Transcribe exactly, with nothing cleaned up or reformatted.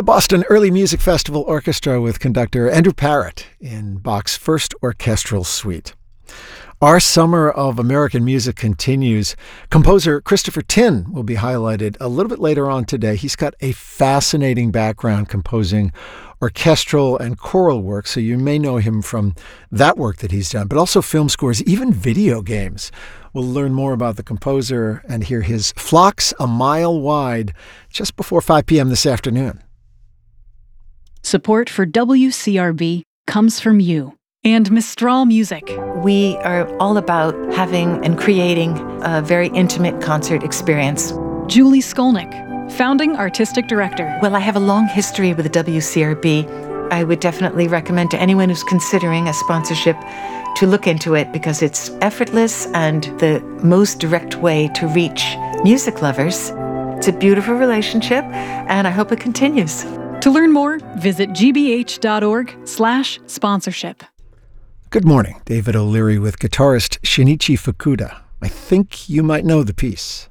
The Boston Early Music Festival Orchestra with conductor Andrew Parrott in Bach's First Orchestral Suite. Our summer of American music continues. Composer Christopher Tin will be highlighted a little bit later on today. He's got a fascinating background composing orchestral and choral work, so you may know him from that work that he's done, but also film scores, even video games. We'll learn more about the composer and hear his Flocks a Mile Wide just before five p.m. this afternoon. Support for W C R B comes from you and Mistral Music. We are all about having and creating a very intimate concert experience. Julie Skolnick, founding artistic director. Well, I have a long history with the W C R B. I would definitely recommend to anyone who's considering a sponsorship to look into it because it's effortless and the most direct way to reach music lovers. It's a beautiful relationship, and I hope it continues. To learn more, visit gbh.org slash sponsorship. Good morning. David O'Leary with guitarist Shinichi Fukuda. I think you might know the piece.